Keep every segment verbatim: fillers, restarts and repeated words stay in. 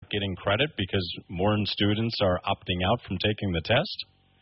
getting credit because more students are opting out from taking the test?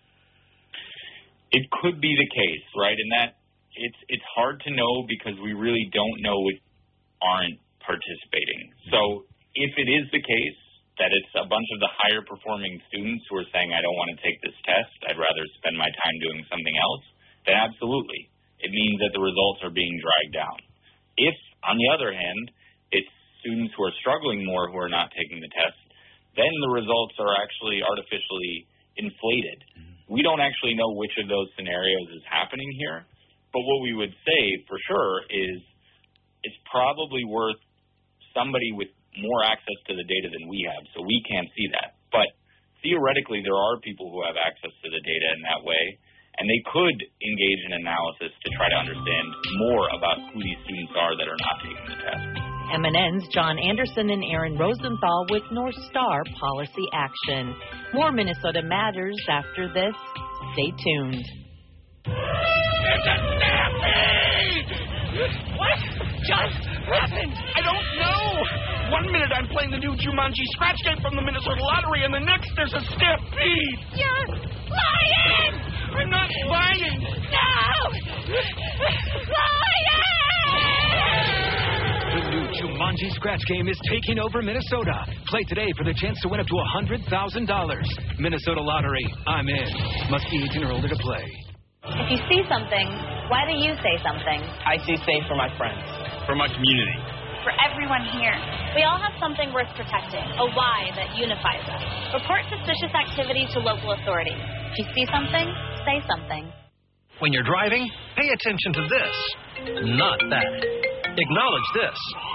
It could be the case, right? And that it's it's hard to know because we really don't know if aren't participating. So if it is the case that it's a bunch of the higher performing students who are saying, I don't want to take this test, I'd rather spend my time doing something else, then absolutely. It means that the results are being dragged down. If, on the other hand, it's students who are struggling more who are not taking the test, then the results are actually artificially inflated. Mm-hmm. We don't actually know which of those scenarios is happening here, but what we would say for sure is it's probably worth somebody with more access to the data than we have, so we can't see that. But theoretically, there are people who have access to the data in that way, and they could engage in analysis to try to understand more about who these students are that are not taking the test. M N N's John Anderson and Aaron Rosenthal with North Star Policy Action. More Minnesota Matters after this. Stay tuned. It's a stampede! What just happened? I don't know. One minute I'm playing the new Jumanji scratch game from the Minnesota Lottery, and the next there's a stampede. You're lying! I'm not lying. No! Lying! The new Jumanji scratch game is taking over Minnesota. Play today for the chance to win up to one hundred thousand dollars. Minnesota Lottery. I'm in. Must be eighteen or older to play. If you see something, why do you say something? I see safe for my friends. For my community. For everyone here. We all have something worth protecting, a why that unifies us. Report suspicious activity to local authorities. If you see something, say something. When you're driving, pay attention to this, not that. Acknowledge this.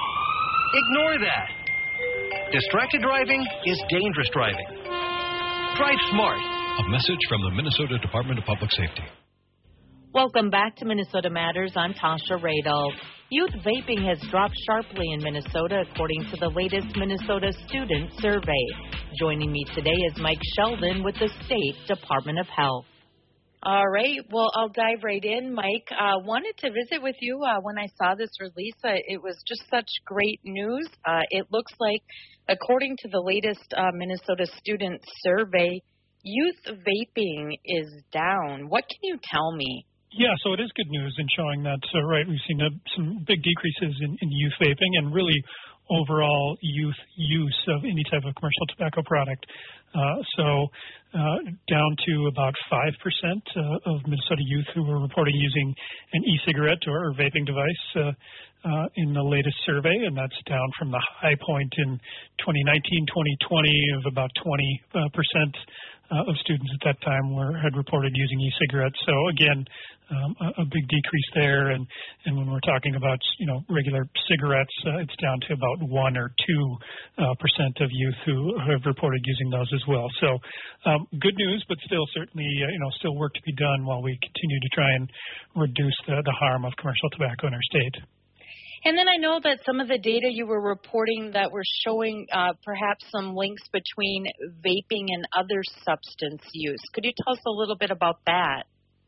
Ignore that. Distracted driving is dangerous driving. Drive smart. A message from the Minnesota Department of Public Safety. Welcome back to Minnesota Matters. I'm Tasha Radel. Youth vaping has dropped sharply in Minnesota, according to the latest Minnesota Student Survey. Joining me today is Mike Sheldon with the State Department of Health. All right. Well, I'll dive right in, Mike. Uh, wanted to visit with you uh, when I saw this release. Uh, it was just such great news. Uh, it looks like, according to the latest uh, Minnesota Student Survey, youth vaping is down. What can you tell me? Yeah, so it is good news in showing that, uh, right, we've seen uh, some big decreases in, in youth vaping and really overall youth use of any type of commercial tobacco product. Uh, so uh, down to about five percent uh, of Minnesota youth who were reporting using an e-cigarette or, or vaping device uh, uh, in the latest survey, and that's down from the high point in twenty nineteen, twenty twenty of about twenty percent. Uh, of students at that time were had reported using e-cigarettes. So again, um, a, a big decrease there. And, and when we're talking about you know regular cigarettes, uh, it's down to about one or two uh, percent of youth who have reported using those as well. So um, good news, but still certainly uh, you know still work to be done while we continue to try and reduce the, the harm of commercial tobacco in our state. And then I know that some of the data you were reporting that were showing uh, perhaps some links between vaping and other substance use. Could you tell us a little bit about that?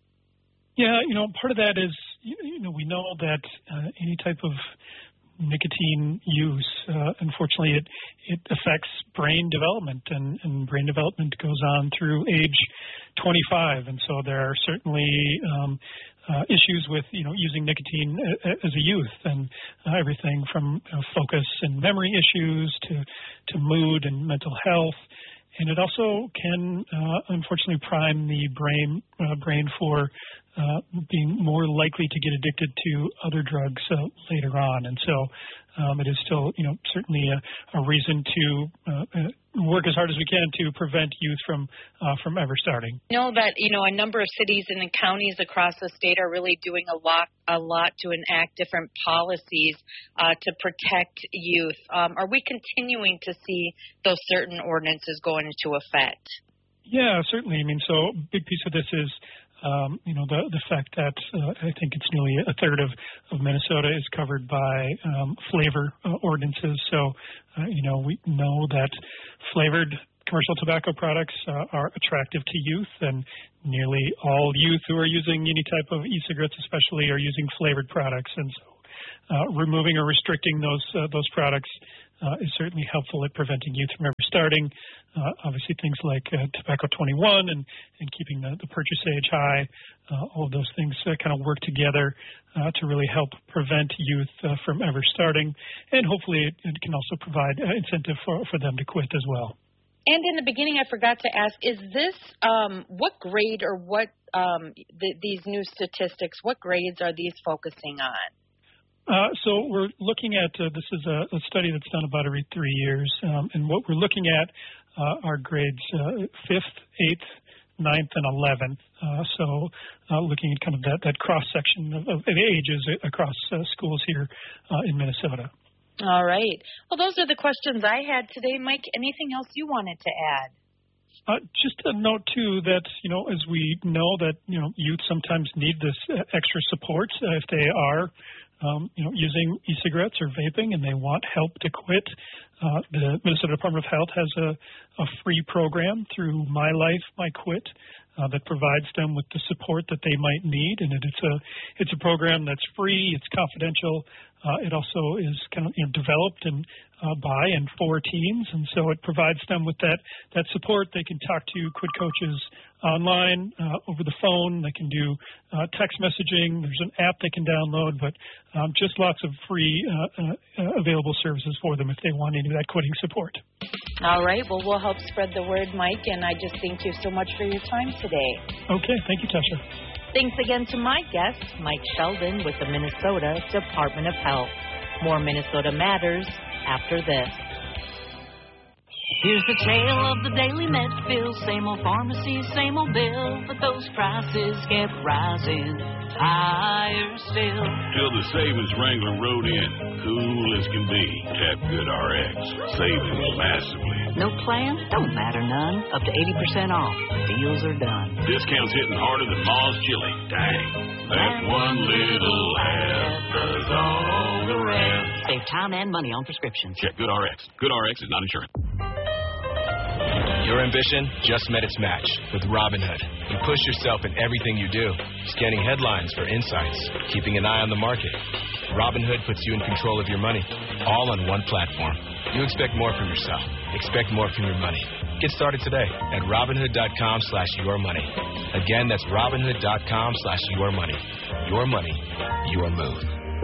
Yeah, you know, part of that is, you know, we know that uh, any type of nicotine use, uh, unfortunately, it, it affects brain development, and, and brain development goes on through age twenty-five. And so there are certainly um, uh, issues with, you know, using nicotine a, a, as a youth, and uh, everything from uh, focus and memory issues to, to mood and mental health. And it also can, uh, unfortunately, prime the brain uh, brain for uh, being more likely to get addicted to other drugs uh, later on. And so um, it is still, you know, certainly a, a reason to uh, work as hard as we can to prevent youth from uh, from ever starting. I know that, you know, a number of cities and counties across the state are really doing a lot, a lot to enact different policies uh, to protect youth. Um, are we continuing to see those certain ordinances go into effect? Yeah, certainly. I mean, so a big piece of this is Um, you know, the, the fact that uh, I think it's nearly a third of, of Minnesota is covered by um, flavor uh, ordinances. So, uh, you know, we know that flavored commercial tobacco products uh, are attractive to youth, and nearly all youth who are using any type of e-cigarettes especially are using flavored products. And so uh, removing or restricting those uh, those products uh, is certainly helpful at preventing youth from ever starting. Uh, obviously, things like uh, tobacco twenty-one and, and keeping the, the purchase age high, uh, all of those things uh, kind of work together uh, to really help prevent youth uh, from ever starting. And hopefully it, it can also provide uh, incentive for, for them to quit as well. And in the beginning, I forgot to ask, is this, um, what grade or what, um, the, these new statistics, what grades are these focusing on? Uh, so we're looking at, uh, this is a, a study that's done about every three years, um, and what we're looking at uh, are grades uh, fifth, eighth, ninth, and eleventh. Uh, so uh, looking at kind of that, that cross-section of, of ages across uh, schools here uh, in Minnesota. All right. Well, those are the questions I had today. Mike, anything else you wanted to add? Uh, just a note, too, that, you know, as we know that, you know, youth sometimes need this uh, extra support uh, if they are Um, you know, using e-cigarettes or vaping, and they want help to quit. Uh, the Minnesota Department of Health has a, a free program through My Life, My Quit uh, that provides them with the support that they might need, and it, it's a it's a program that's free. It's confidential. Uh, it also is kind of you know, developed and uh, by and for teens, and so it provides them with that that support. They can talk to quit coaches online, uh, over the phone. They can do uh, text messaging. There's an app they can download, but um, just lots of free uh, uh, available services for them if they want any of that quitting support. All right. Well, we'll help spread the word, Mike, and I just thank you so much for your time today. Okay. Thank you, Tasha. Thanks again to my guest, Mike Sheldon with the Minnesota Department of Health. More Minnesota Matters after this. Here's the tale of the daily med bill. Same old pharmacy, same old bill, but those prices kept rising higher still. Till the savings Wrangler rode in, cool as can be. Tap Good R X, saving massively. No plan? Don't matter none. Up to eighty percent off. Deals are done. Discounts hitting harder than Ma's chili. Dang. That one little half does all the rest. Save time and money on prescriptions. Check Good R X. Good R X is not insurance. Your ambition just met its match with Robinhood. You push yourself in everything you do, scanning headlines for insights, keeping an eye on the market. Robinhood puts you in control of your money, all on one platform. You expect more from yourself. Expect more from your money. Get started today at Robinhood.com slash your money. Again, that's Robinhood.com slash your money. Your money, your move.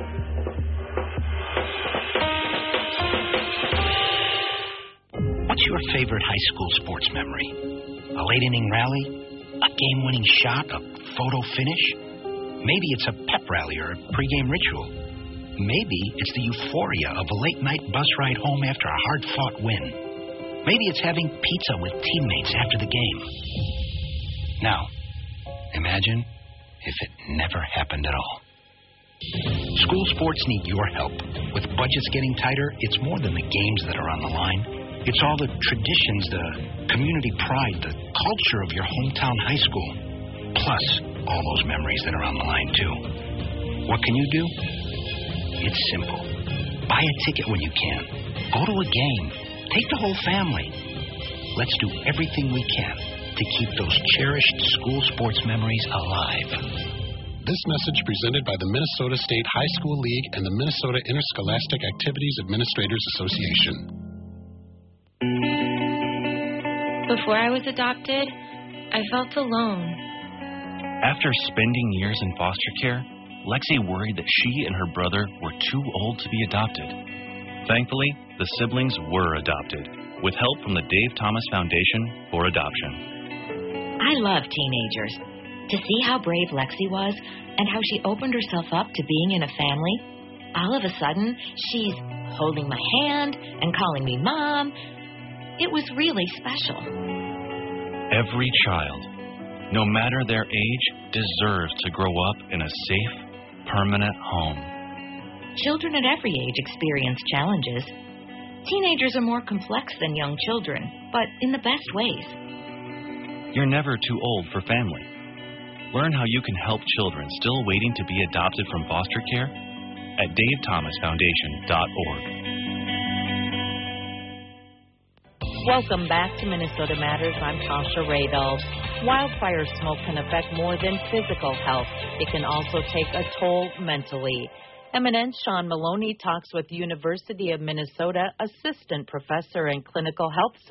What's your favorite high school sports memory? A late inning rally? A game-winning shot? A photo finish? Maybe it's a pep rally or a pregame ritual. Maybe it's the euphoria of a late-night bus ride home after a hard-fought win. Maybe it's having pizza with teammates after the game. Now, imagine if it never happened at all. School sports need your help. With budgets getting tighter, it's more than the games that are on the line. It's all the traditions, the community pride, the culture of your hometown high school. Plus, all those memories that are on the line, too. What can you do? It's simple. Buy a ticket when you can. Go to a game. Take the whole family. Let's do everything we can to keep those cherished school sports memories alive. This message presented by the Minnesota State High School League and the Minnesota Interscholastic Activities Administrators Association. Before I was adopted, I felt alone. After spending years in foster care, Lexi worried that she and her brother were too old to be adopted. Thankfully, the siblings were adopted, with help from the Dave Thomas Foundation for Adoption. I love teenagers. To see how brave Lexi was and how she opened herself up to being in a family, all of a sudden, she's holding my hand and calling me Mom. It was really special. Every child, no matter their age, deserves to grow up in a safe, permanent home. Children at every age experience challenges. Teenagers are more complex than young children, but in the best ways. You're never too old for family. Learn how you can help children still waiting to be adopted from foster care at dave thomas foundation dot org. Welcome back to Minnesota Matters. I'm Tasha Radel. Wildfire smoke can affect more than physical health. It can also take a toll mentally. M N N's Sean Maloney talks with University of Minnesota Assistant Professor in Clinical Health